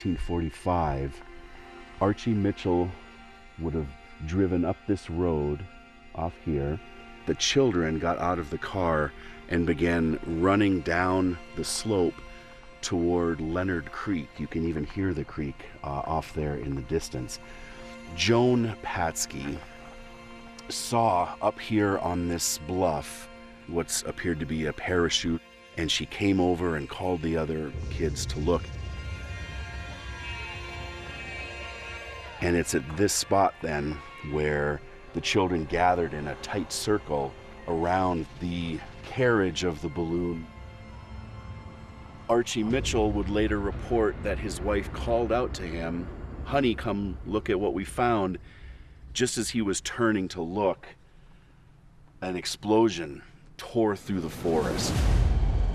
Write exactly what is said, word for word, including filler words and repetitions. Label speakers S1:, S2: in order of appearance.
S1: nineteen forty-five, Archie Mitchell would have driven up this road off here. The children got out of the car and began running down the slope toward Leonard Creek. You can even hear the creek uh, off there in the distance. Joan Patsky saw up here on this bluff what's appeared to be a parachute, and she came over and called the other kids to look. And it's at this spot then where the children gathered in a tight circle around the carriage of the balloon. Archie Mitchell would later report that his wife called out to him, "Honey, come look at what we found." Just as he was turning to look, an explosion tore through the forest.